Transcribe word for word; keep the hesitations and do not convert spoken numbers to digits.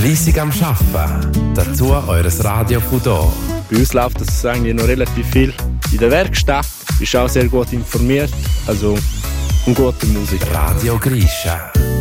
Fleissig am Arbeiten. Dazu eures Radio Fudo. Bei uns läuft das eigentlich noch relativ viel in der Werkstatt. Ich bin auch sehr gut informiert, also eine gute Musik. Radio Grisha.